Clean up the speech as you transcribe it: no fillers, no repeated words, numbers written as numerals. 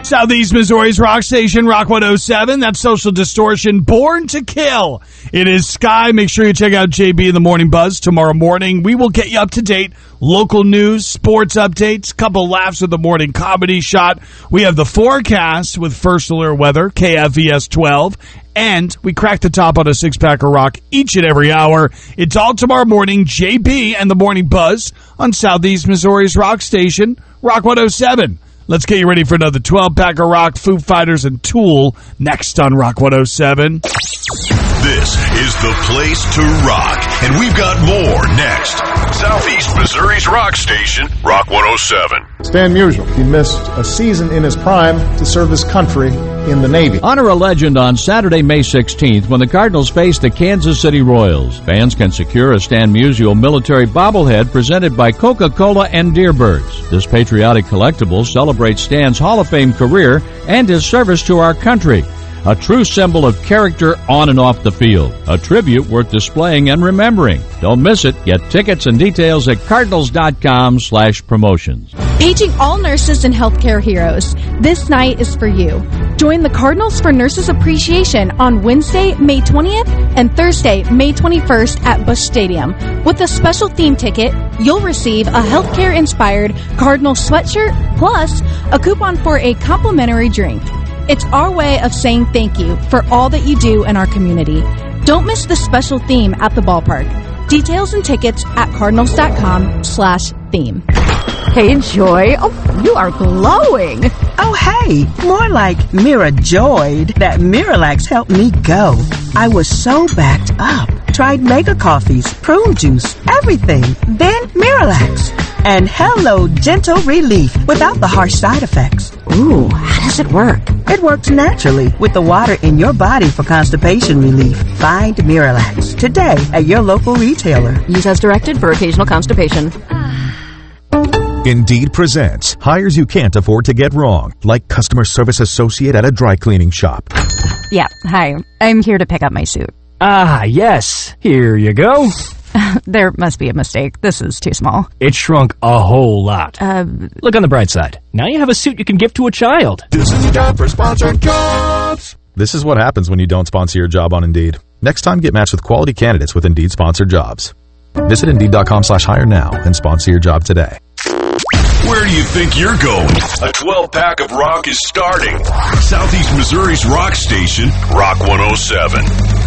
Southeast Missouri's rock station, Rock 107. That's Social Distortion, Born to Kill. It is Sky. Make sure you check out JB in the Morning Buzz tomorrow morning. We will get you up to date. Local news, sports updates, couple laughs with the morning comedy shot. We have the forecast with First Alert Weather, KFES 12. And we crack the top on a six-pack of rock each and every hour. It's all tomorrow morning, JB and the Morning Buzz on Southeast Missouri's rock station, Rock 107. Let's get you ready for another 12-pack of rock, Foo Fighters, and Tool next on Rock 107. This is the place to rock, and we've got more next. Southeast Missouri's rock station, Rock 107. Stan Musial. He missed a season in his prime to serve his country in the Navy. Honor a legend on Saturday, May 16th when the Cardinals face the Kansas City Royals. Fans can secure a Stan Musial military bobblehead presented by Coca-Cola and Deerbirds. This patriotic collectible celebrates Stan's Hall of Fame career and his service to our country. A true symbol of character on and off the field. A tribute worth displaying and remembering. Don't miss it. Get tickets and details at cardinals.com/promotions. Paging all nurses and healthcare heroes. This night is for you. Join the Cardinals for Nurses Appreciation on Wednesday, May 20th and Thursday, May 21st at Busch Stadium. With a special theme ticket, you'll receive a healthcare-inspired Cardinal sweatshirt plus a coupon for a complimentary drink. It's our way of saying thank you for all that you do in our community. Don't miss the special theme at the ballpark. Details and tickets at cardinals.com/theme. Hey, Joy. Oh, you are glowing. Oh, hey, more like Mira joyed that Miralax helped me go. I was so backed up. Tried mega coffees, prune juice, everything. Then Miralax. And hello, gentle relief without the harsh side effects. Ooh, how does it work? It works naturally with the water in your body for constipation relief. Find Miralax today at your local retailer. Use as directed for occasional constipation. Indeed presents hires you can't afford to get wrong, like customer service associate at a dry cleaning shop. Yeah, hi. I'm here to pick up my suit. Ah, yes. Here you go. There must be a mistake. This is too small. It shrunk a whole lot. Look on the bright side. Now you have a suit you can give to a child. This is a job for sponsored jobs. This is what happens when you don't sponsor your job on Indeed. Next time, get matched with quality candidates with Indeed sponsored jobs. Visit Indeed.com/hire now and sponsor your job today. Where do you think you're going? A 12-pack of rock is starting. Southeast Missouri's rock station, Rock 107.